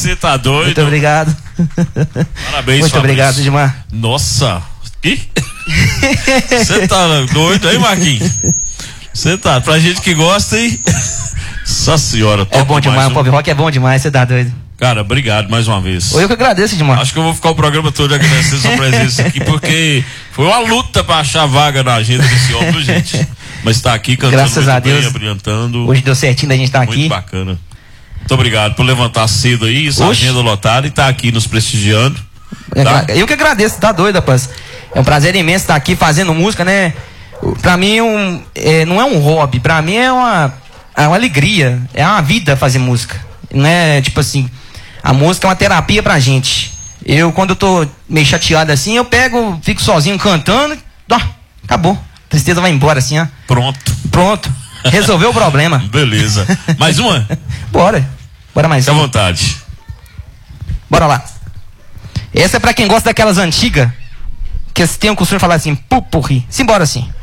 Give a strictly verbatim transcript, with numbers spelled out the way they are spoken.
Você tá doido? Muito obrigado. Parabéns, Muito Fabrício. obrigado, Edmar. Nossa. Você tá doido, hein, Marquinhos? Você tá, pra gente que gosta, hein? Nossa senhora. É bom demais, o um... pop rock é bom demais, você tá doido. Cara, obrigado mais uma vez. Eu que agradeço, Edmar. Acho que eu vou ficar o programa todo agradecendo sua presença aqui, porque foi uma luta pra achar vaga na agenda desse homem, viu, gente? Mas tá aqui cantando. Graças muito a Deus. bem, brilhantando. Hoje deu certinho da gente estar tá aqui. Muito bacana. Muito obrigado por levantar cedo aí, essa Oxe. agenda lotada, e estar tá aqui nos prestigiando. Tá? Eu que agradeço, tá doido, rapaz. É um prazer imenso estar aqui fazendo música, né? Pra mim um, é, não é um hobby, pra mim é uma, é uma alegria, é uma vida fazer música. Não é tipo assim, a música é uma terapia pra gente. Eu, quando eu tô meio chateado assim, eu pego, fico sozinho cantando, ó, acabou. A tristeza vai embora assim, ó. Pronto. Pronto. Resolveu o problema. Beleza. Mais uma? Bora. Bora mais uma. Fica à vontade. Bora lá. Essa é pra quem gosta daquelas antigas, que tem um costume de falar assim, pupurri. Simbora assim.